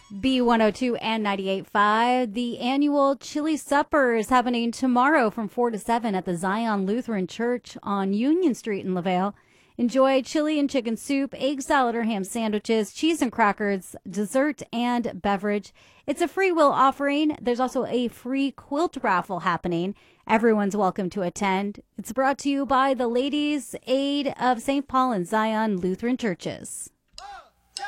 B102 and 98.5. The annual Chili Supper is happening tomorrow from 4 to 7 at the Zion Lutheran Church on Union Street in LaVale. Enjoy chili and chicken soup, egg salad or ham sandwiches, cheese and crackers, dessert, and beverage. It's a free will offering. There's also a free quilt raffle happening. Everyone's welcome to attend. It's brought to you by the Ladies' Aid of St. Paul and Zion Lutheran Churches.